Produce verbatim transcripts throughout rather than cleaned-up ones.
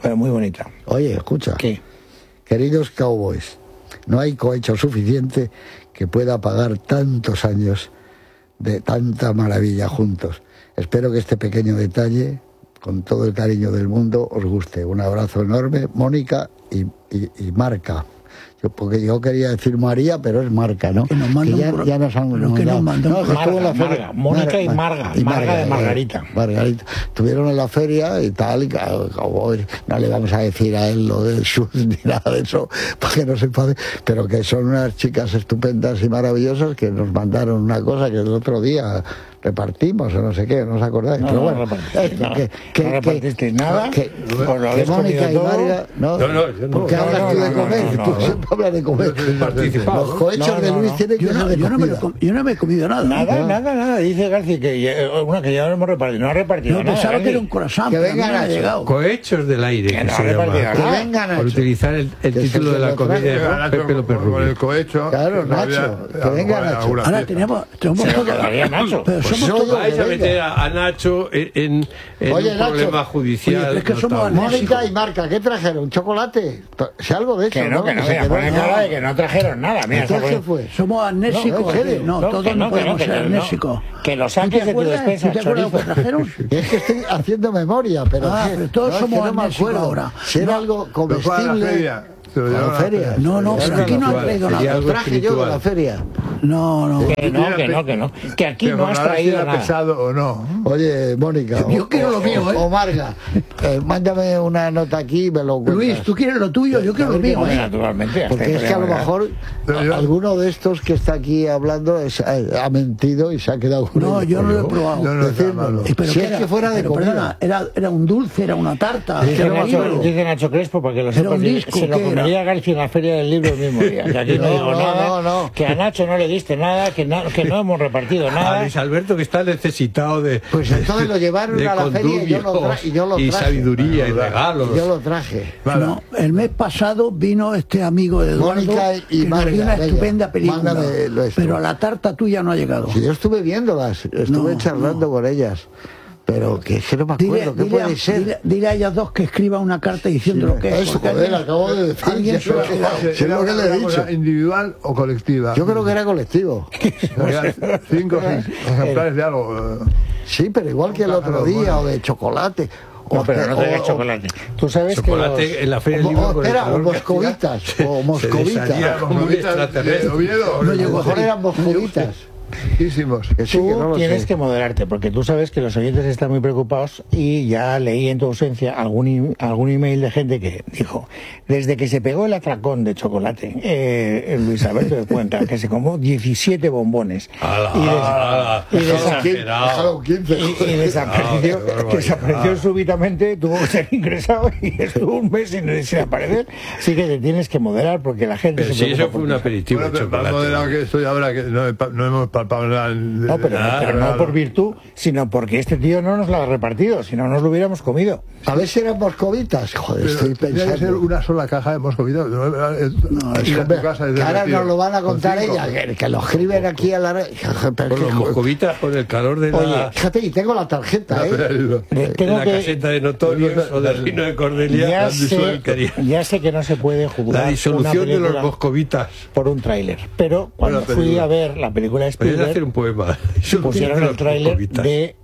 pero muy bonita. Oye, escucha. ¿Qué? Queridos cowboys, no hay cohecho suficiente que pueda pagar tantos años de tanta maravilla juntos. Espero que este pequeño detalle, con todo el cariño del mundo, os guste. Un abrazo enorme, Mónica y, y, y Marca. Yo, porque yo quería decir María, pero es Marca, ¿no? Que nos manda que ya, un... ya nos han no, que nos mandó no, un... que Marga, estuvo en la feria. Marga, Mónica y Marga, y Marga de Margarita. Eh, Margarita. Estuvieron en la feria y tal, y claro, como, no le vamos a decir a él lo del sur ni nada de eso, para que no se enfade, pero que son unas chicas estupendas y maravillosas que nos mandaron una cosa que el otro día repartimos o no sé qué, no os acordáis, No, pero no, bueno, repartiste, esto, no, que, que, no repartisteis que, nada, que, os lo que habéis Mónica y comido todo. Marga, no, No, no, yo no. porque No, hablas no, tú de no, comer, no, no, tú no. siempre hablas de comer. Participado. Los cohechos No, de no, Luis no. tienen que Yo ser no, de yo, no me lo, comida. com- yo no me he comido nada. Nada, No. nada, nada. Dice García que ya, bueno, que ya lo hemos repartido. No ha repartido Yo nada. pensaba que García. era un croissant, Que pero a mí venga no me ha Nacho. llegado. Cohechos del aire, Que que no se ha repartido llama. Que nada. venga Por Nacho. utilizar el, el Que es título el de la que lo comedia trae. de Pepe López Con el Rubio. cohecho. Claro, no había- Nacho, que venga alguna- Nacho. alguna Ahora fiesta. tenemos... tenemos Se lo todo- quedaría Nacho. Pero Pues somos eso todos... yo- Vais a venga. meter a, a Nacho en, en, en Oye, un Nacho. problema judicial. Oye, es que somos notable. Mónica y Marca, ¿qué trajeron? ¿Chocolate? Si algo de eso, Que no, que no, Se mira, quedó- pone cara de que no trajeron nada. Mira, está Entonces, ¿qué poniendo- fue? Somos amnésicos. No, en serio. No, No, todos que no, no, que podemos no, que ser no. amnésicos. Que lo ¿Tú saques te de tu acuerdas? despensa, ¿Tú te acuerdas lo que chorizo. trajeron? Es que estoy haciendo memoria, pero, Ah, que- pero todos no, es somos que no me amnésicos acuerdo. ahora. Si era No. algo Pero fue a la comestible. feria. Se lo A la llevaron a la feria. No, no, Era pero aquí no han habitual, traído sería nada. algo Lo traje yo de la espiritual. feria. No, no. Que no, que no, que no. Que aquí Que no has Jonás traído era nada. pesado o no. Oye, Mónica. Yo o- quiero lo o- mío, ¿eh? O Marga, eh, mándame una nota aquí y me lo cuentas. Luis, tú quieres lo tuyo, yo quiero lo mío. Hombre, ¿eh? naturalmente. hasta Porque ahí es que a lo podríamos mejor Pero yo- a- alguno de estos que está aquí hablando es- eh, ha mentido y se ha quedado con No, ello. yo no lo he probado. Yo no Decirme. está malo. Eh, pero Si ¿qué es era? que fuera de Pero, comida. perdona, era, era un dulce, era una tarta. Dice era un Nacho, libro. dice Nacho Crespo, para que lo Era sepas, un disco, se lo ¿qué era? comería García en la Feria del Libro el mismo día. Que aquí no, No, digo no, nada, no, no. que a Nacho no le diste nada, que, na- que no hemos repartido A nada. Luis Alberto, que está necesitado de. Pues entonces lo llevaron de a la feria y yo lo tra- y yo lo y traje. sabiduría y regalos. Yo lo traje. No, el mes pasado vino este amigo de Eduardo Mónica y que nos Marga, dio una venga, estupenda película. mándame lo esto. Pero la tarta tuya no ha llegado. Si yo estuve viéndolas, estuve No, charlando no. con ellas. Pero que, es que no me Dile, acuerdo, ¿qué dile a, puede ser? dile- dile a ellas dos que escriba una carta diciendo lo que es. Eso, porque joder, alguien- acabo de decir. alguien se lo ha Yo- quedado. Sí, ¿Era lo que le he una dicho. cosa individual o colectiva? Yo creo que era colectivo. Había cinco o seis ejemplares de algo. eh. Sí, pero igual que el otro día, o de chocolate. No, o pero no o- traigas o- chocolate. Tú sabes Chocolate que en la Feria del o- Libro. o- con el espera, o calor que hacía, moscovitas, o se moscovitas. desharía como un Moscovitas de extraterrestre. Oviedo. No, a lo mejor eran moscovitas. Riquísimos. Que sí, tú que no lo tienes sé. que moderarte, porque tú sabes que los oyentes están muy preocupados y ya leí en tu ausencia algún, i- algún email de gente que dijo, desde que se pegó el atracón de chocolate, eh, Luis Alberto de Cuenca, que se comió diecisiete bombones Ala, y, des- ala, y desa- exagerado. Déjalo quince. y- y desapareció, Ah, qué barbaridad. desapareció súbitamente, tuvo que ser ingresado y estuvo un mes sin, sin aparecer. Así que te tienes que moderar porque la gente Pero se si preocupa eso fue por un ti. aperitivo Bueno, de pero para chocolate. moderado que estoy ahora, que no, he pa- no hemos palpado nada. de- No, pero, de- pero no por virtud, sino porque este tío no nos lo ha repartido, si no nos lo hubiéramos comido. A ver si eran moscovitas. Joder, Pero estoy tendría que ser pensando. una sola caja de moscovitas. No, No, ir a tu casa y que ahora derretido. nos lo van a Con contar cinco. ellas, que, que lo escriben aquí a la red. Pero Con que- los moscovitas, con el calor de Oye, la, Fíjate, y tengo la tarjeta, ¿eh? Le de tengo la que- caseta de Notorios o del Rino de Cordelia. ya, la sé, disuelquería. ya sé que no se puede juzgar La disolución una de los película moscovitas. por un tráiler, pero cuando Buena fui película. a ver la película de Podrías hacer Spielberg un poema. pusieron el tráiler Moscovitas. de,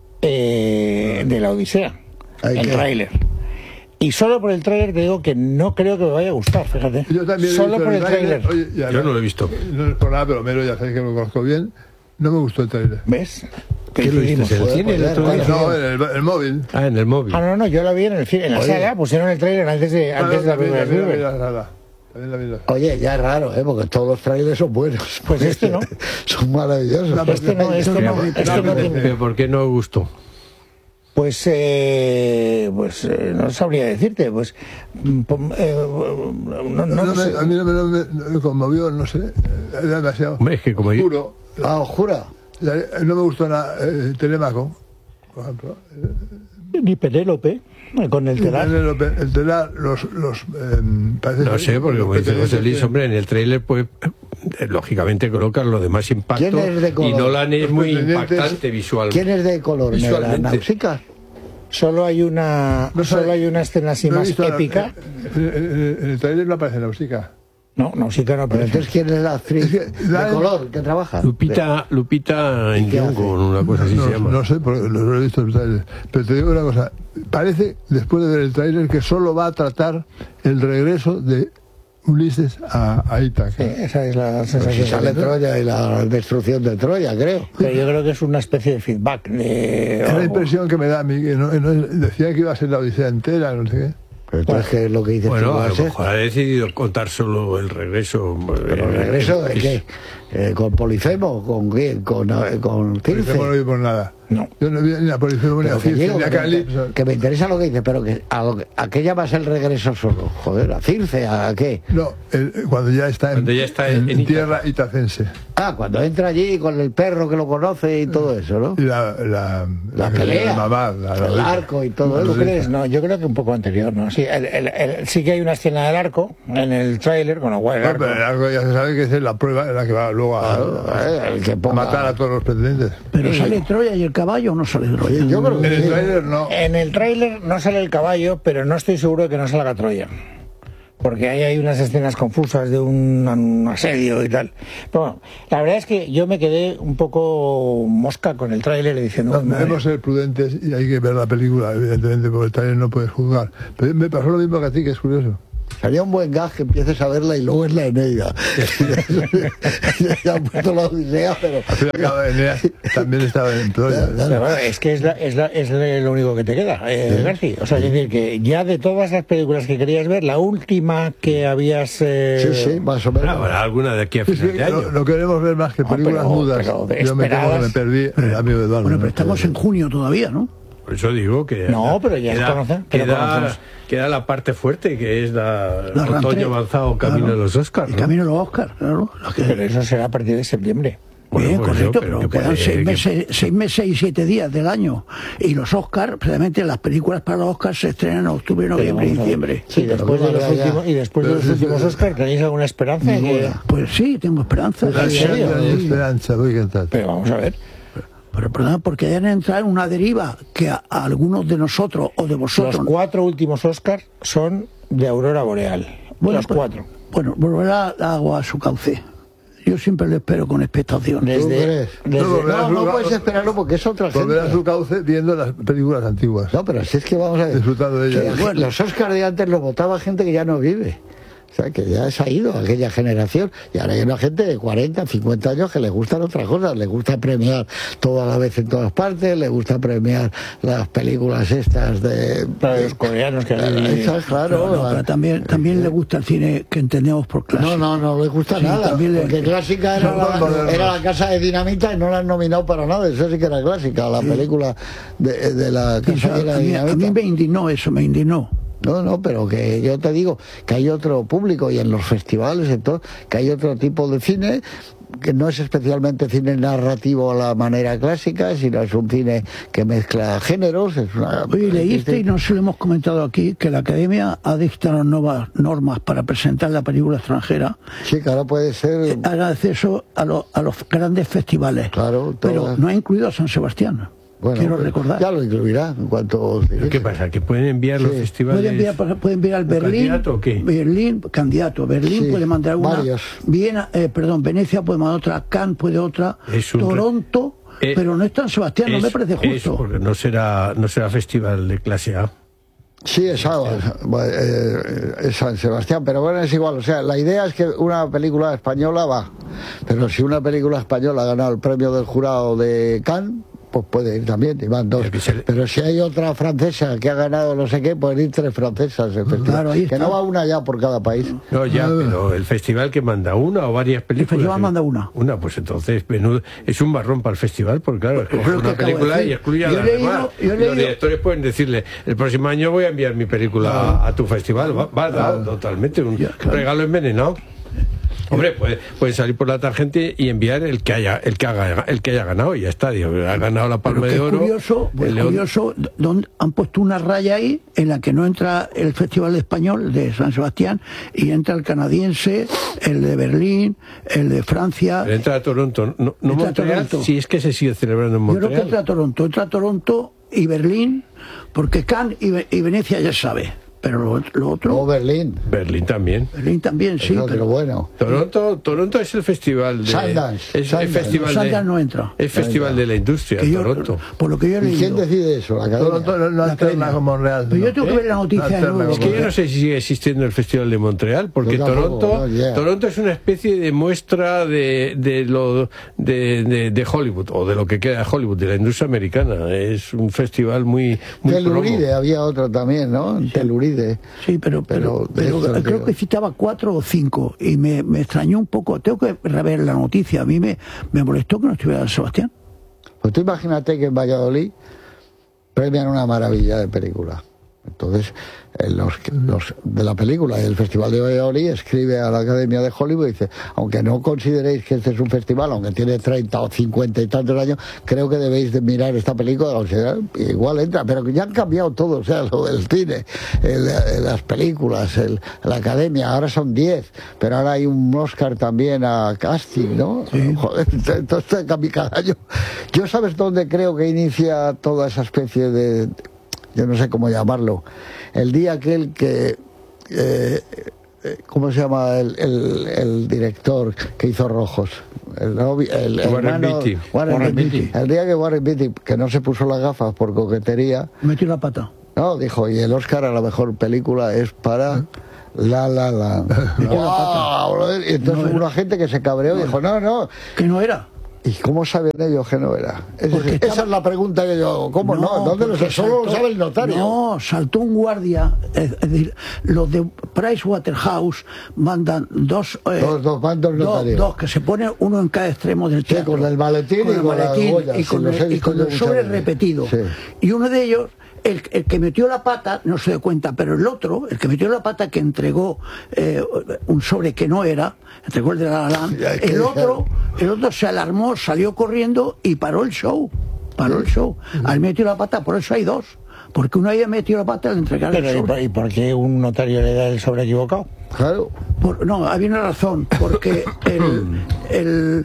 eh, de la Odisea, Ay, el ¿qué? tráiler. Y solo por el tráiler te digo que no creo que me vaya a gustar, fíjate. Yo también he Solo visto por el tráiler. Oye, ya Yo no lo he visto. No es por nada, pero Mero ya sabéis que lo conozco bien. No me gustó el trailer. ¿Ves? ¿Qué lo viste? ¿En el cine el otro día? No, en el, el móvil. Ah, en el móvil. Ah, no, no, yo la vi en el cine, en la Oye. sala, pusieron el tráiler antes de, antes de la película de También, Spielberg. también, nada. También la vi. Oye, ya es raro, ¿eh? Porque todos los trailers son buenos. Pues este no. Son maravillosos. Este no, este no, este no tiene- ¿Pero por qué no gustó? Pues, eh, pues eh, no sabría decirte, pues, mm, pom- eh, no, no, No no sé. me- a mí no me, no me- no me conmovió, no sé. Era demasiado Hombre, es que como yo- oscuro. Ah, ¿os jura? La- No me gustó nada eh, Telemaco, por ejemplo. Ni Penélope, eh, con el telar. El, el telar, los... los eh, parece No ser- sé, porque los como dice José Luis, pertenecientes- hombre, en el tráiler, pues, eh, lógicamente colocan lo de más impacto. ¿Quién es de color? Y Nolan es Los muy pretendientes- impactante visualmente. ¿Quién es de color negra? Visualmente. ¿Náusica? Solo hay una, No solo sabe- hay una escena así no he más visto la- épica. En, en- en el trailer no aparece Nausicaa. No, no, sí que no, Pero pero entonces, ¿quién es la actriz Es que, de la- color que trabaja? Lupita, Lupita ¿Y qué hace? Nyong'o, una cosa así no, se llama. no sé, porque no lo he visto en el trailer. Pero te digo una cosa. Parece, después de ver el trailer, que solo va a tratar el regreso de Ulises a, a Ítaca. sí, esa es la Pues sensación. si sale Troya y la destrucción de Troya, creo. Pero yo creo que es una especie de feedback. De, Es la impresión que me da a mí, que no, no- decía que iba a ser la Odisea entera, no sé qué. Pero entonces, ¿qué es lo que dices tú? Bueno, ¿Va a a lo ser? mejor ha decidido contar solo el regreso. ¿Pero eh, regreso de es- qué? Eh, ¿Con Polifemo? ¿Con quién? ¿Con, eh, con Por Circe? no vi por nada. No. Yo no vi ni a Polifemo ni a Pero que, Circe, digo, ni a que, me, Calipso. que me interesa lo que dices, pero que a, lo que, ¿a qué llamas el regreso solo? Joder, ¿a Circe? ¿A qué? No, el- cuando ya está en, Cuando ya está en- en en tierra itacense. Ah, cuando entra allí con el perro que lo conoce y todo eso, ¿no? Y la, la, La pelea, la mamá, la- la- el arco y todo ¿Tú eso. crees? No, yo creo que un poco anterior, ¿no? Sí, el- el- el- sí que hay una escena del arco en el tráiler, con lo cual el No, arco... pero el arco ya se sabe que es la prueba en la que va luego a, Eh, el que a ponga- matar a todos los pretendientes. Pero sale Troya y el caballo o no sale Troya. Sí, yo creo En que el sí. trailer no. En el tráiler no sale el caballo, pero no estoy seguro de que no salga Troya. Porque ahí hay unas escenas confusas de un, un asedio y tal. Pero bueno, la verdad es que yo me quedé un poco mosca con el tráiler diciendo... No, madre, debemos ser prudentes y hay que ver la película, evidentemente, porque el trailer no puedes juzgar. Pero me pasó lo mismo que a ti, que es curioso. Sería un buen gag que empieces a verla y luego es la Eneida. Ya han puesto la Odisea, pero... Al fin y al cabo, Eneas también estaba en Troya. pero bueno, es que es, la- es, la- es lo único que te queda, eh, García. O sea, es decir, que ya de todas las películas que querías ver, la última que habías... eh, Sí, sí, más o menos. Ah, habrá alguna de aquí a Sí, final sí, de año. no, no queremos ver más que No, películas pero- mudas. pero de Yo me temo que me esperadas. perdí el amigo de Eduardo. Bueno, pero ¿no? estamos en junio todavía, ¿no? Por eso digo que. No, pero ya se conoce, pero Queda, conocemos. queda la parte fuerte, que es la, La otoño rentrée. avanzado, camino Claro. de los Oscars. El ¿no? camino de los Oscars, claro. Lo que- Pero eso será a partir de septiembre. Bueno, Bien, por eso, correcto, pero pero, que quedan puede- seis, que- meses, seis meses y siete días del año. Y los Oscars, precisamente las películas para los Oscars se estrenan en octubre, noviembre y Pero vamos a ver. diciembre. Sí, después de los ya, ya. últimos, y después de los últimos Oscars, ¿tenéis alguna esperanza? Que- Ninguna. Pues sí, tengo esperanza. ¿En serio? Hay esperanza, voy a cantar. Pero vamos a ver. Pero perdón, porque hayan entrado en una deriva que a, a algunos de nosotros o de Los vosotros... cuatro últimos Oscars son de Aurora Boreal. los pues- cuatro. Bueno, volverá el agua a su cauce. Yo siempre lo espero con expectación. ¿Tú Desde, crees? desde- No, No, no Volverá- puedes esperarlo porque es otra gente. Volver a su cauce viendo las películas antiguas. No, pero si es que vamos a ver. Disfrutando de que ellas. la- los Oscars de antes los votaba gente que ya no vive. O sea, que ya se ha ido aquella generación. Y ahora hay una gente de cuarenta, cincuenta años que le gustan otras cosas. Le gusta premiar todo a la vez en todas partes. Le gusta premiar las películas estas de... para los coreanos que Esas, claro. Pero, no, pero también, también le gusta el cine que entendemos por clase. No, no, no le gusta Sí, nada. también le- Porque clásica era, No, la, no, no, no. era la casa de Dinamita y no la han nominado para nada. Eso sí que era clásica, la película de, de la Y eso, casa de la a, mí, a Dinamita. mí me indignó eso, me indignó. No, no, pero que yo te digo que hay otro público y en los festivales y todo, que hay otro tipo de cine que no es especialmente cine narrativo a la manera clásica, sino es un cine que mezcla géneros. Es una, Oye, leíste, y no se lo hemos comentado aquí, que la Academia ha dictado nuevas normas para presentar la película extranjera, Sí, que ahora puede ser... haga acceso a, lo- a los grandes festivales. Claro, pero todas. no ha incluido a San Sebastián. Bueno, Quiero pues, recordar. ya lo incluirá en cuanto... ¿Pero qué pasa? ¿Que pueden enviar los Sí. festivales? Puede enviar, puede enviar al ¿Un Berlín, candidato o qué? Berlín, candidato, Berlín Sí, puede mandar una, varios. Viena, eh, perdón, Venecia puede mandar otra, Cannes puede otra, Es un re- Toronto, Eh, pero no es San Sebastián, no Es- me parece es justo. porque no será, no será festival de clase A. Sí, es, eh, es San Sebastián, pero bueno, es igual. O sea, la idea es que una película española va, pero si una película española ha ganado el premio del jurado de Cannes, pues puede ir también, y van dos. Pero que se le- Pero si hay otra francesa que ha ganado no sé qué, pueden ir tres francesas, efectivamente. Claro, ahí que está. no va una ya por cada país. No, ya, pero el festival que manda una o varias películas. festival manda una. Una, pues entonces, menudo, es un marrón para el festival, porque claro, escoge es lo que una acabo de película decir. y excluye a Yo he las leído- demás. yo he Los leído- directores pueden decirle, el próximo año voy a enviar mi película a, a tu festival. Va, va, da, totalmente, un Ya, claro. regalo envenenado. Hombre, puede, pueden salir por la tarjeta y enviar el que haya, el que haga, el que haya ganado y ya está. Digo, ha ganado la Pero Palma que de es Oro. curioso, pues el León- curioso donde han puesto una raya ahí en la que no entra el Festival Español de San Sebastián y entra el canadiense, el de Berlín, el de Francia. Pero entra a Toronto, no, no Entra a Montreal, Toronto. si es que se sigue celebrando en Yo creo que Montreal. entra a Toronto, entra a Toronto y Berlín, porque Cannes y, Ve- y Venecia ya sabe. Pero lo, lo otro... O Berlín. Berlín también. Berlín también, sí. Eso, Pero pero bueno. Toronto, Toronto es el festival de Sundance, es Sundance. el festival de, Sundance no entra. es festival de la industria, que yo, Toronto. por lo que yo he ¿Y quién leído... decide eso? La academia. Toronto no, no La alterna academia. con Monreal. Pero yo no. tengo que ver la noticia de alterna nuevo. Es que yo no sé si sigue existiendo el Festival de Montreal, porque Yo tampoco, Toronto, no, yeah. Toronto es una especie de muestra de, de lo de, de, de Hollywood, o de lo que queda de Hollywood, de la industria americana. Es un festival muy, muy Teluride, promo. había otro también, ¿no? Teluride. Sí, pero, pero, Pero de pero esto, creo tío. que citaba cuatro o cinco y me, me extrañó un poco. Tengo que rever la noticia. A mí me, me molestó que no estuviera Sebastián. Pues tú imagínate que en Valladolid premian una maravilla de película. Entonces, eh, los, los de la película y del Festival de Valladolid escribe a la Academia de Hollywood y dice, aunque no consideréis que este es un festival, aunque tiene treinta o cincuenta y tantos años, creo que debéis de mirar esta película, o sea, igual entra, pero que ya han cambiado todo, o sea, lo del cine, el, el, las películas, el, la Academia, ahora son diez, pero ahora hay un Oscar también a casting, ¿no? Sí. Joder, entonces cambia cada año. Yo, ¿sabes dónde creo que inicia toda esa especie de... yo no sé cómo llamarlo, el día aquel que, eh, ¿cómo se llama el, el, el director que hizo Rojos? El, el, el Warren hermano, Beatty. Warren Warren Beatty. Beatty. El día que Warren Beatty, que no se puso las gafas por coquetería, Metió la pata. no, dijo, y el Oscar a la mejor película es para... La La La. ¡Wow! Brother. Y entonces hubo una gente que se cabreó y dijo, no, no. Que no era. ¿Y cómo saben ellos que no era? Es decir, estaba- esa es la pregunta que yo hago. ¿Cómo no? ¿Dónde lo sé? porque Solo lo saltó- sabe el notario. No, saltó un guardia. Es, es decir, los de Pricewaterhouse mandan dos. eh, Dos- dos mandos dos, notarios. dos, que se pone uno en cada extremo del Sí, teatro. con el maletín Con y el con las maletín huellas, y sí, con los he el, y visto con yo el muchas sobre veces. repetido. Sí. Y uno de ellos. El, el que metió la pata no se dio cuenta, pero el otro, el que metió la pata, que entregó eh, un sobre que no era, entregó el de la La Land, Ya, que el dejar- otro, el otro se alarmó, salió corriendo y paró el show. Paró el show. Al metió la pata, por eso hay dos. Porque uno había metido la pata al entregar el Pero, ¿y sobre. por, ¿y por qué un notario le da el sobre equivocado? Claro. Por- no, había una razón, porque el, el,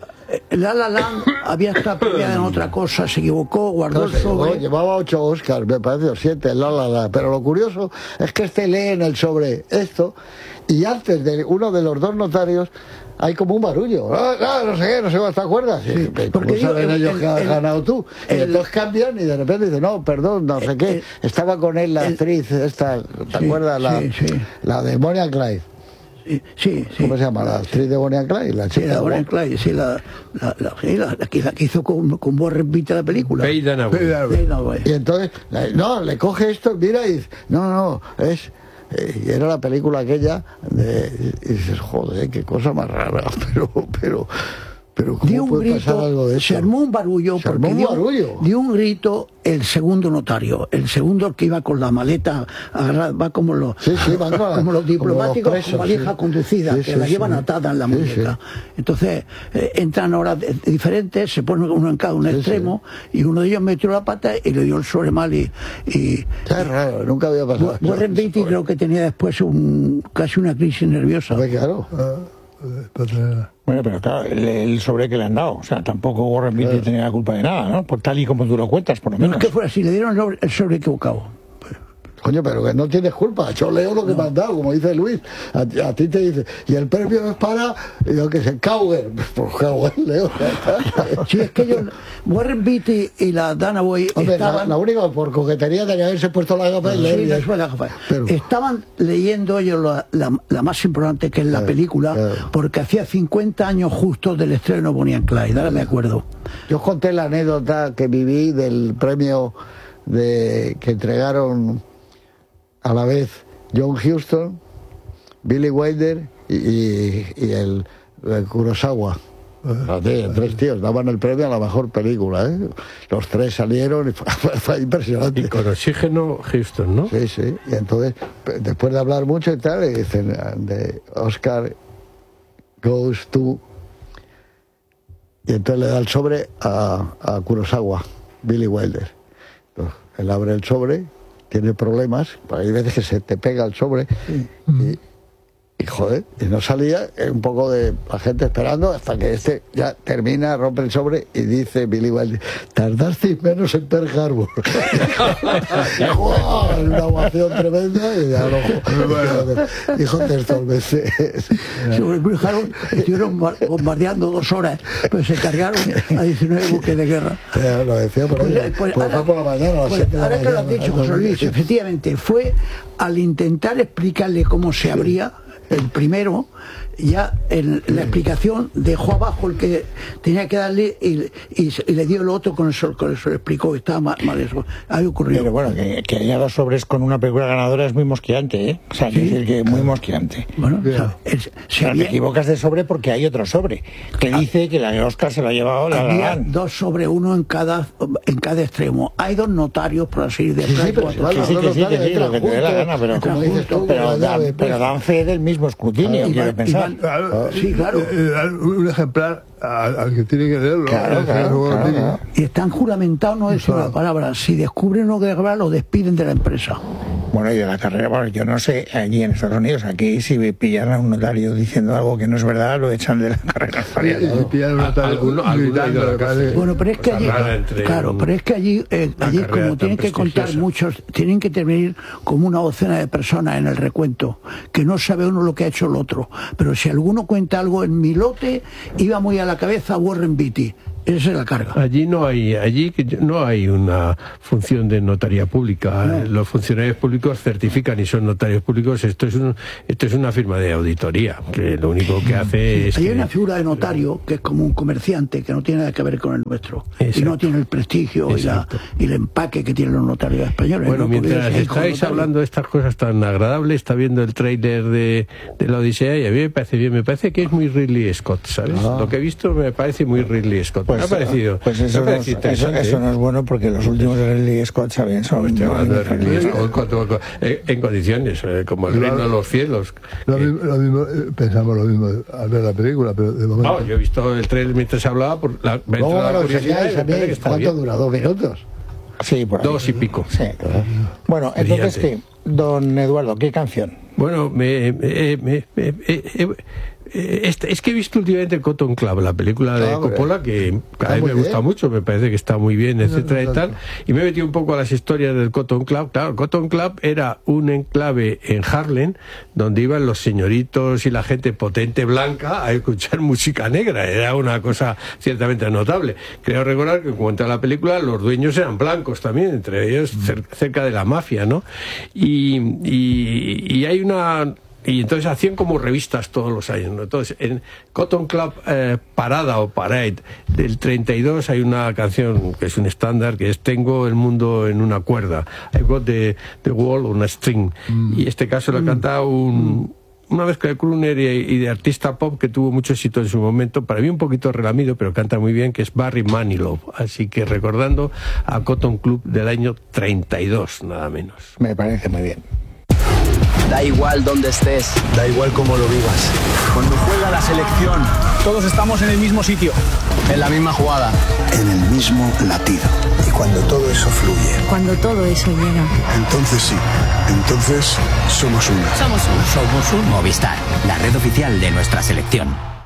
el La La Land había estado premiada en otra cosa, se equivocó, guardó No el sé, llevaba, sobre. llevaba ocho Oscars, me parece, o siete, la, la, la. Pero lo curioso es que este lee en el sobre esto y antes de uno de los dos notarios hay como un barullo. Ah, ah, no sé qué, no sé qué, ¿te acuerdas? Sí, porque ¿cómo digo, saben el- ellos el- que has el- ganado tú? Y el- entonces cambian y de repente dicen, no, perdón, no sé qué. el- Estaba con él la el- actriz esta, ¿te Sí, acuerdas? La, sí, sí. la de Bonnie and Clyde. Sí, sí. ¿Cómo se llama? La actriz de Bonnie and Clyde. La Sí, chica la Bonnie guapa. Clyde, sí, la, la, la, sí, la- la que, la que hizo con, con Warren Beatty la película. Faye Dunaway. Sí, no, güey. Y entonces, la- no, le coge esto, mira y dice, no, no, es... eh, y era la película aquella de, y dices, joder, qué cosa más rara, pero, pero, pero Dio ¿cómo un puede grito, pasar algo de eso? se armó un barullo, Se armó porque un dio, barullo. dio un grito el segundo notario, el segundo que iba con la maleta agarrada, va como los, Sí, sí, van con la- como los diplomáticos como los con valija presos, sí. conducida, Sí, que sí, la llevan sí. atada en la Sí, muñeca. Entonces, eh, entran horas de- diferentes, se pone uno en cada un Sí, extremo, y uno de ellos metió la pata y le dio el sobre mal y... y Es raro, nunca había pasado. Warren Beatty creo que tenía después un, casi una crisis nerviosa. Hombre, claro. Ah, eh, para tener- Bueno, pero claro, el, el sobre que le han dado. O sea, tampoco Warren Beatty tenía la culpa de nada, ¿no? Por tal y como tú lo cuentas, por lo No menos. es que fuera así, le dieron el sobre, el sobre equivocado. Coño, pero que no tienes culpa. Yo leo lo que me han dado, como dice Luis. A, ti- a ti te dice, y el premio es para, y yo que sé, Cowger. Pues Cowger, leo. Sí, es que ellos, Warren Beatty y la Dunaway Hombre, la, estaban... la única, por coquetería tenía que haberse puesto la gafas y Sí, leer. les fue la gafa. Pero- Estaban leyendo ellos la, la- la más importante, que es la Claro, película, claro. porque hacía cincuenta años justo del estreno de Bonnie and Clyde, ahora me acuerdo. Yo os conté la anécdota que viví del premio de que entregaron a la vez John Huston, Billy Wilder y, y- y el, el Kurosawa. Así, tres tíos daban el premio a la mejor película, ¿eh? Los tres salieron y fue, fue- fue impresionante. Y con oxígeno, Houston, ¿no? Sí, sí. Y entonces, pe- después de hablar mucho y tal, le dicen, de Oscar goes to... Y entonces le da el sobre a, a Kurosawa, Billy Wilder. Entonces, él abre el sobre, tiene problemas, porque hay veces que se te pega el sobre, y, Y joder, y no salía, eh, un poco de la gente esperando hasta que este ya termina, rompe el sobre y dice Billy Wilder, tardasteis menos en Pearl Harbor. ¡Wow! Una ovación tremenda y ya lo dijo textualmente. Sobre Pearl Harbor estuvieron bombardeando dos horas, pues se cargaron a diecinueve buques de guerra. Eh, lo decía por ahí. Pues, pues, pues ahora, por la mañana, a las pues, siete de la ahora que lo has mañana, dicho, José Luis, efectivamente, fue al intentar explicarle cómo se abría el primero, ya en la explicación dejó abajo el que tenía que darle y, y, y le dio el otro con eso, con eso le explicó que estaba mal, mal eso. Ahí ocurrió. Pero bueno, que, que haya dos sobres con una película ganadora es muy mosqueante, ¿eh? O sea, Sí. que decir que muy mosqueante. Bueno, o sea, es, se Pero había- te equivocas de sobre porque hay otro sobre que dice que la Oscar se lo ha llevado la La había Land. dos sobre uno en cada en cada extremo. Hay dos notarios, por así decirlo. Sí, sí, pero cuatro. vale, Que sí, que sí, que sí, lo que te dé la gana, pero, como dices tú, pero, con la dan, llave, pues. pero dan fe del mismo escrutinio, Y quiero van- y pensar. van- Claro, Sí, claro. eh, eh, un ejemplar al, al que tiene que leerlo. Claro, Ese claro, juego claro, tiene- claro. Y están juramentados, no decir una palabra. Si descubren lo que es verdad, lo despiden de la empresa. Bueno, y de la carrera, bueno, yo no sé, allí en Estados Unidos, aquí si pillan a un notario diciendo algo que no es verdad, lo echan de la carrera notarial. Y si pillan una A- tarde alguno- alguno gritando, ha ido a la me cárcel. parece. Bueno, pero es que Cosa allí, rara entre claro, un- pero es que allí, eh, una allí carrera como tan tienen que contar prestigiosa. muchos, tienen que intervenir como una docena de personas en el recuento, que no sabe uno lo que ha hecho el otro. Pero si alguno cuenta algo en mi lote, iba muy a la cabeza Warren Beatty. Esa es la carga. Allí no hay, allí que yo- no hay una función de notaría pública. Los funcionarios públicos certifican y son notarios públicos. Esto es un, esto es una firma de auditoría que lo único que hace es Hay que- una figura de notario que es como un comerciante que no tiene nada que ver con el nuestro. Y Exacto. no tiene el prestigio y, la- Exacto. y el empaque que tienen los notarios españoles. Bueno, ¿no? Porque mientras ellos son estáis notarios. hablando de estas cosas tan agradables, está viendo el tráiler de, de la Odisea y a mí me parece bien, me parece que es muy Ridley Scott, ¿sabes? Lo que he visto me parece muy Ridley Scott. me ha parecido, pues eso, me ha no, parecido eso, interesante. eso no es bueno porque los últimos de Ridley Scott saben son Estoy hablando de Ridley muy Scott con- con- con- en en condiciones, eh, como el reino de los cielos. Lo Eh, mismo, lo mismo, eh, pensamos lo mismo al ver la película, pero de momento. no, yo he visto el trailer mientras hablaba, por la, me ha ¿Cómo entrado me la lo curiosidad y enseñáis me a parece que mí? está ¿Cuánto bien. dura? ¿Dos minutos? Sí, por ahí. Dos y pico. Sí. Bueno, entonces, ¿qué? Don Eduardo, ¿qué canción? Bueno, me, me- me- me- eh, eh, eh, este- es que he visto últimamente Cotton Club, la película de Ah, hombre. Coppola, que cada vez muy me gusta bien. mucho, me parece que está muy bien, etcétera y tal. Y me he metido un poco a las historias del Cotton Club. Claro, Cotton Club era un enclave en Harlem donde iban los señoritos y la gente potente blanca a escuchar música negra. Era una cosa ciertamente notable. Creo recordar que, como cuenta la película, los dueños eran blancos también, entre ellos cer- cerca de la mafia, ¿no? Y, y, y hay una... Y entonces hacían como revistas todos los años, ¿no? Entonces, en Cotton Club eh, Parada o Parade del treinta y dos hay una canción que es un estándar, que es Tengo el mundo en una cuerda. I've got the, the world on a string. Y este caso lo canta un... una mezcla de crooner y, y de artista pop que tuvo mucho éxito en su momento, para mí un poquito relamido, pero canta muy bien, que es Barry Manilow. Así que recordando a Cotton Club del año treinta y dos, nada menos. Me parece muy bien. Da igual donde estés, Da igual cómo lo vivas. cuando juega la selección, Todos estamos en el mismo sitio. en la misma jugada. En el mismo latido. Y cuando todo eso fluye, Cuando todo eso llega. entonces sí, entonces somos uno. Somos uno. Somos un Movistar, la red oficial de nuestra selección.